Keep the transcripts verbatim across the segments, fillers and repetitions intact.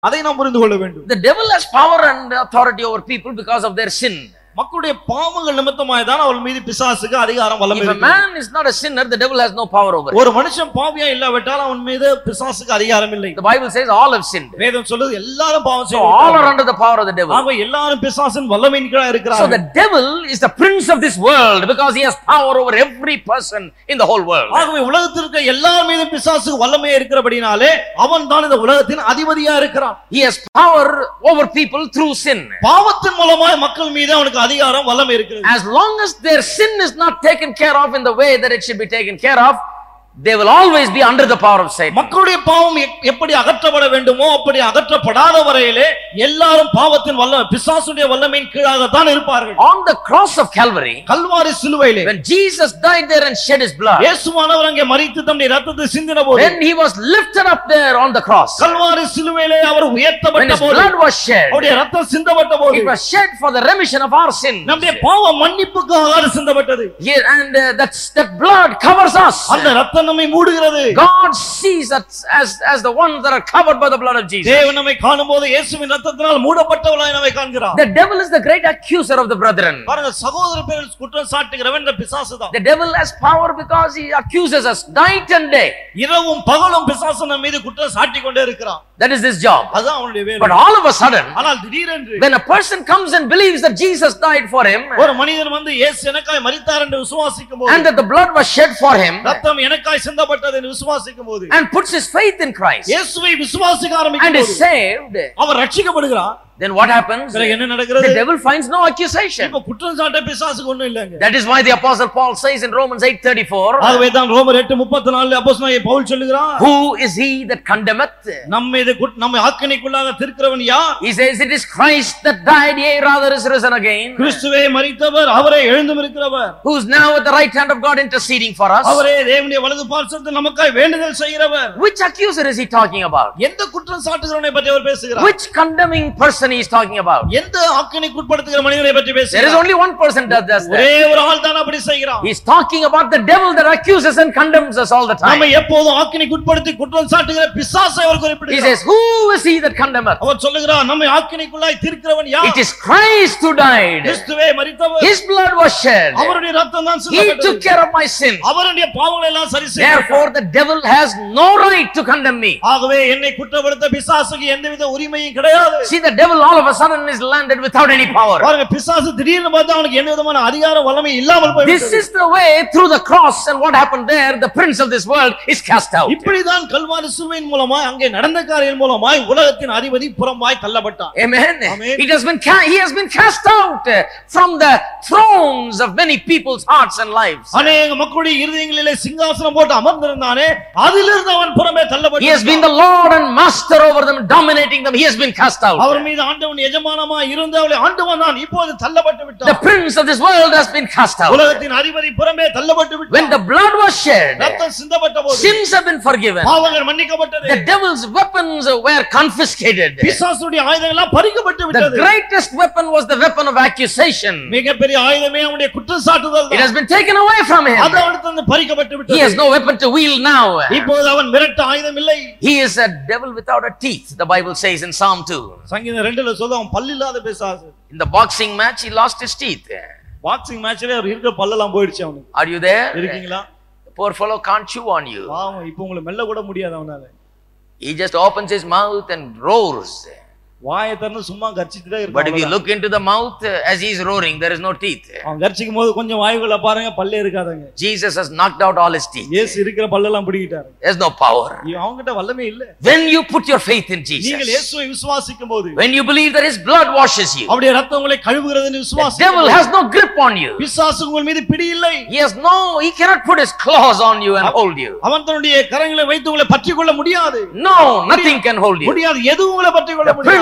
அதை நாம் புரிந்து கொள்ள வேண்டும். The devil has power and authority over people because of their sin. மக்களுடைய பாவங்கள் நிமித்தமாய் தான் அவள் மீது பிசாசுக்கு அதிகாரம் வல்லமை இருக்கு. If a man is not a sinner, the devil has no power over him. ஒரு மனுஷன் பாவியா இல்லாவிட்டால் அவன் மீது பிசாசுக்கு அதிகாரம் இல்லை. The Bible says all have sinned. வேதம் சொல்லுது எல்லாரும் பாவம் So all are under the power of the devil. ஆக எல்லாரும் பிசாசின் வல்லமையின் கீழ இருக்கிறார்கள். So the devil is the prince of this world because he has power over every person in the whole world. ஆகவே உலகத்தில் இருக்கிற எல்லார் மீதும் பிசாசுக்கு வல்லமை இருக்கிறபடினாலே அவன் தான் இந்த உலகத்தின் அதிபதியா இருக்கிறான். He has power over people through sin. பாவத்தின் மூலமாய் மக்கள் மீது அவனுக்கு அதிகாரம் வல்லமை இருக்கிறது. As long as their sin is not taken care of in the way that it should be taken care of, they will always be under the power of Satan. மக்களுடைய பாவம் எப்படி அகற்றப்பட வேண்டுமோ அப்படி அகற்றப்படாத வரையிலே எல்லாரும் பாவத்தின் வல்லமை பிசாசுடைய வல்லமையின் கீழாக தான் இருப்பார்கள். On the cross of Calvary, Kalvari சிலுவையிலே when Jesus died there and shed his blood, இயேசுவானவர் அங்கே மரித்து தம்முடைய இரத்தத்தை சிந்தினபோது, when he was lifted up there on the cross, Kalvari சிலுவையிலே அவர் உயர்த்தப்பட்ட போது, when his blood was shed, அவருடைய இரத்தம் சிந்தப்பட்ட போது, it was shed for the remission of our sins. நம்முடைய பாவ மன்னிப்புக்காக அது சிந்தப்பட்டது. And uh, that's that blood covers us. அந்த இரத்தம் நம்மை மூடுகிறது. God sees us as as the ones that are covered by the blood of Jesus. தேவன் நம்மை காணும்போது இயேசுவின் இரத்தத்தினால் மூடப்பட்டவர்களாய் நம்மை காண்கிறார். The devil is the great accuser of the brethren. பாருங்க சகோதர பேரில் குற்றம் சாட்டுகிறவன் இந்த பிசாசுதான். The devil has power because he accuses us night and day. இரவும் பகலும் பிசாசு நம்ம மீது குற்றம் சாட்டிக் கொண்டே இருக்கிறான். That is his job. அதான் அவனுடைய வேலை. But all of a sudden, ஆனால் திடீரென்று when a person comes and believes that Jesus died for him, ஒரு மனிதன் வந்து இயேசு எனக்காய் மரித்தார் என்று விசுவாசிக்கும்போது, and that the blood was shed for him, இரத்தம் எனக்காய் சிந்தப்பட்டது என்று விசுவாசிக்கும்போது, and puts his faith in Christ, இயேசுவை விசுவாசிக்க and ஆரம்பிக்கும்போது, is saved, our ரட்சிக்கப்படுகிறார். then what happens? என்ன நடக்கிறது? The devil finds no accusation. இப்ப குற்றம் சாட்ட பிசாசுக்கு ஒண்ணும் இல்லங்க. That is why the apostle Paul says in Romans eight thirty-four, ஆகவே தான் ரோமர் எட்டு முப்பத்தி நான்கு அப்போஸ்தலனாகிய பவுல் சொல்லுகிறார், who is he that condemneth? நம்ம இது நம்ம ஆக்கினைக்குள்ளாக தீர்க்கிறவன் யார்? He says it is Christ that died, yea rather is risen again, கிறிஸ்துவே மரித்தவர், அவரே எழுந்தும் இருக்கிறவர், who is now at the right hand of God interceding for us. அவரே தேவனுடைய வலது பார்சத்தில் நமக்காய் வேண்டுதல் செய்கிறவர். Which accuser is he talking about? எந்த குற்றம் சாட்டுகிறவனை பற்றி அவர் பேசுகிறார்? Which condemning person he is talking about? எந்த ஆக்கினைக்கு உட்படுத்துகிற மனிதனை பற்றி பேசுகிறார்? There is only one person that does that. ஒரே ஒரு ஆள் தான் அப்படி செய்கிறான். He is talking about the devil that accuses and condemns us all the time. நம்ம எப்போதும் ஆக்கினைக்கு உட்படுத்தி குற்றம் சாட்டுகிற பிசாசை அவர் குறிப்பிடுகிறார். He says, who is he that condemneth? அவர் சொல்லுகிறார், நம்மை ஆக்கினைக்குள்ளாய் தீர்க்கிறவன் யார்? It is Christ who died. கிறிஸ்துவே மரித்தவர், His blood was shed. அவருடைய இரத்தம் தான் He சிந்தப்பட்டது. took care of my sin. அவருடைய பாவங்களை எல்லாம் சரி செய்தார். Therefore the devil has no right to condemn me. ஆகவே என்னை குற்றப்படுத்த பிசாசுக்கு எந்தவித உரிமையும் கிடையாது. See, the devil all of a sudden is landed without any power. பாருங்க பிசாசு திடீர்னு பார்த்தா அவனுக்கு எந்த விதமான அதிகார வல்லமை இல்லாமல் போய்விட்டது. This is the way through the cross, and what happened there, the prince of this world is cast out. இப்படி தான் கல்வாரி சிலுவையின் மூலமாய் அங்கே நடந்த காரியம் மூலமாய் உலகத்தின் அதிபதி புறம்பாய் தள்ளப்பட்டான். Amen. Amen. It has been he has been cast out from the thrones of many people's hearts and lives. அநேக மக்களுடைய இருதயங்களிலே சிங்காசனம் போட்டு அமர்ந்திருந்தானே அதிலிருந்து அவன் புறமே தள்ளப்பட்டான். He has been the Lord and master over them, dominating them. He has been cast out. அவர் மீது ஆண்டவன் எஜமானமாய் இருந்து அவளை ஆண்டு வந்தான், இப்போது தள்ளப்பட்டு விட்டான். The prince of this world has been cast out. உலகத்தின் அதிபதி புறமே தள்ளப்பட்டு விட்டான். When the blood was shed, இரத்தம் சிந்தப்பட்ட போது sins have been forgiven. பாவங்கள் மன்னிக்கப்பட்டது. The devil's weapons were confiscated. பிசாசுடைய ஆயுதங்கள் எல்லாம் பறிக்கப்பட்டு The விட்டது. greatest weapon was the weapon of accusation. மிகப்பெரிய ஆயுதமே அவனுடைய குற்றச்சாட்டுதல் It தான். has been taken away from him. அது அவனிடத்திலிருந்து பறிக்கப்பட்டு விட்டது. He has no weapon to wield now. இப்போது அவன் மிரட்ட ஆயுதம் இல்லை. He is a devil without a teeth, the Bible says in Psalm two. சங்கீதம் இரண்டுல சொல்ல அவன் பல்லில்லாத பிசாசு. In the boxing match, he lost his teeth. Boxing மேட்ச்ல அவர் இருக்கிற பல்லெல்லாம் போயிடுச்சு அவனுக்கு. Are you there? இருக்கீங்களா? The poor fellow can't chew on you. பாவம் இப்போ உங்களை மெல்ல கூட முடியாது அவனால. He just opens his mouth and roars. வாயை திறந்து சும்மா கர்ச்சிட்டே இருக்கான். But if you look into the mouth as he is roaring, there is no teeth. அவன் கர்ச்சிக்கும் போது கொஞ்சம் வாயுக்குள்ள பாருங்க பல்லே இருக்காதங்க. Jesus has knocked out all his teeth. இயேசு இருக்கிற பல்லெல்லாம் பிடிக்கிட்டாரு. There's no power. அவங்கிட்ட வல்லமே இல்ல. When you put your faith in Jesus, நீங்கள் இயேசுவை விசுவாசிக்கும் போது, when you believe that his blood washes you, அவருடைய இரத்தம் உங்களை கழுவுகிறதுன்னு the விசுவாசிக்கும் devil has no grip on you. பிசாசு உங்கள் மீது பிடி இல்லை. He has no, he cannot put his claws on you and hold you. அவன் தன்னுடைய கரங்களை வைத்து உங்களை பற்றிக் கொள்ள முடியாது. No, nothing can hold you. முடியாது, எதுவும் உங்களை பற்றிக் கொள்ள The முடியாது.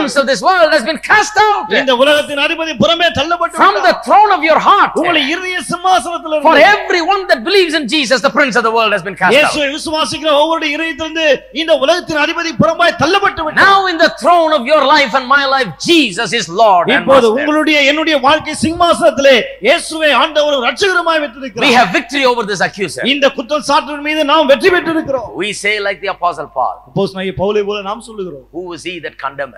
prince of this world has been cast out. இந்த உலகத்தின் அதிபதி புறமே தள்ளப்பட்டு From the throne of your heart. உங்களுடைய இருதய சிம்மாசனத்திலிருந்து For everyone that believes in Jesus, the prince of the world has been cast out. இயேசுவை விசுவாசிக்கிற ஒவ்வொரு இதயத்திலிருந்து இந்த உலகத்தின் அதிபதி புறமாய் தள்ளப்பட்டு விட்டார். Now in the throne of your life and my life, Jesus is Lord and இப்போது Master. உங்களுடைய என்னுடைய வாழ்க்கை சிம்மாசனத்திலே இயேசுவை ஆண்டவரும் இரட்சகருமாய் வைத்திருக்கிறார். We have victory over this accuser. இந்த குற்றம் சாட்டுவன் மீது நாம் வெற்றி பெற்றிருக்கிறோம். We say like the apostle Paul, அப்போஸ்தலனாகிய பவுலை போல நாம் சொல்லுகிறோம். who is he that condemneth?